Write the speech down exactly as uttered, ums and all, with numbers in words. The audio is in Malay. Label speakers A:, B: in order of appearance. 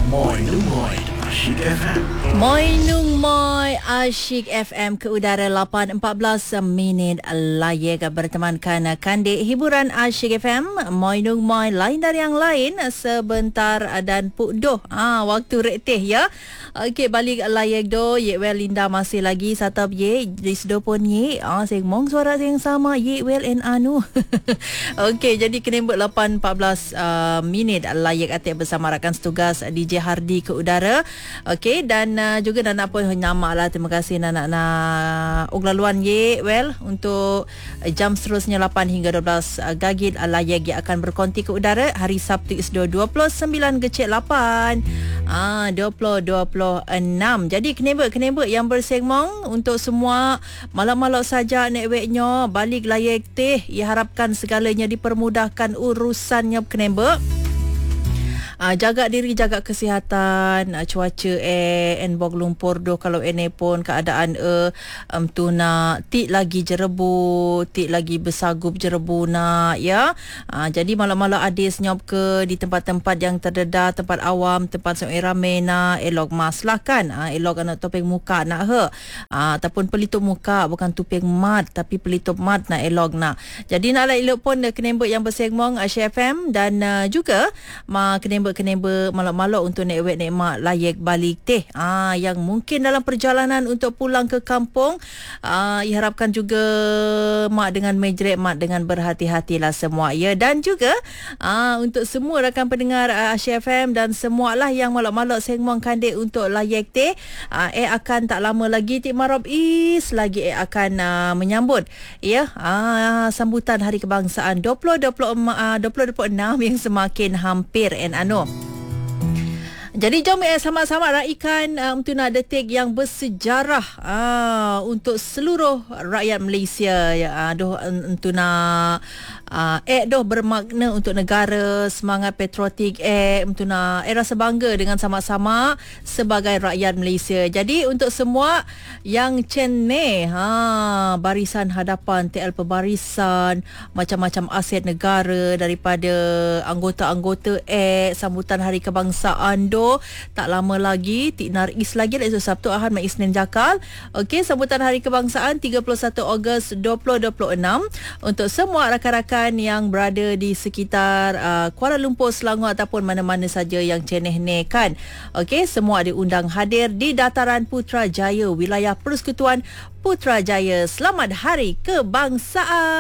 A: Moi nu moi Asyik F M.
B: Moi Nung Moi Asyik F M ke udara lapan empat belas minit layak bertemankan Kandik hiburan Asyik F M. Moi Nung Moi lain dari yang lain sebentar dan pukdoh. Ah waktu rektih ya. Okey balik layak do Ye Well Linda masih lagi satap ye disdo pun ye. Ah sing mong suara yang sama Ye Well and Anu. Okey jadi kena buat lapan empat belas uh, minit layak atik bersama rakan setugas D J Hardi ke udara. Okey dan uh, juga nak pun nyamak lah. Terima kasih nak nak uglaluan ye well untuk uh, jam seterusnya lapan hingga dua belas uh, gagit uh, layak ye akan berkonti ke udara hari Sabtu isdo dua puluh sembilan gecik lapan ah dua puluh dua puluh enam. Jadi kenebek-kenebek yang bersegmong untuk semua malam-malam saja networknya balik layak teh ia harapkan segalanya dipermudahkan urusannya kenebek. Uh, jaga diri, jaga kesihatan, uh, cuaca eh enbog lumpur doh kalau ene pun keadaan e um, tu nak tik lagi jerebu, tik lagi bersagup jerebu nak ya. Uh, jadi malam-malam adis nyop ke di tempat-tempat yang terdedah, tempat awam, tempat yang ramai nak elok mas lah kan. Uh, elok anak topeng muka nak he. Uh, ataupun pelitup muka bukan tupeng mat tapi pelitup mat nak elok nak. Jadi nak lah elok pun kenembek yang bersegmong Asyik F M dan uh, juga ma kenembek kenembek malak-malak untuk network nekmak layak balik teh ah yang mungkin dalam perjalanan untuk pulang ke kampung ah diharapkan juga mak dengan mejrek mak dengan berhati-hatilah semua ya dan juga ah untuk semua rakan pendengar uh, Asyik F M dan semualah yang malak-malak sengmong kandik untuk layak teh ah eh akan tak lama lagi tik marab is lagi eh akan uh, menyambut ya ah sambutan Hari Kebangsaan dua puluh dua puluh enam yang semakin hampir en anu. Jadi jom eh, sama-sama raikan uh, untuk nak detik yang bersejarah uh, untuk seluruh rakyat Malaysia ya uh, doh untuk nak uh, eh doh bermakna untuk negara semangat patriotik eh untuk nak eh rasa bangga dengan sama-sama sebagai rakyat Malaysia. Jadi untuk semua yang cene ha barisan hadapan T L Pembarisan macam-macam aset negara daripada anggota-anggota eh sambutan Hari Kebangsaan do tak lama lagi tik naris lagi esok Sabtu Ahad Mai Isnin Jakal. Okey sambutan Hari Kebangsaan tiga puluh satu Ogos dua ribu dua puluh enam untuk semua rakan-rakan yang berada di sekitar uh, Kuala Lumpur, Selangor ataupun mana-mana saja yang ceneh-neh kan. Okey semua diundang hadir di Dataran Putrajaya wilayah Persekutuan Putrajaya. Selamat Hari Kebangsaan.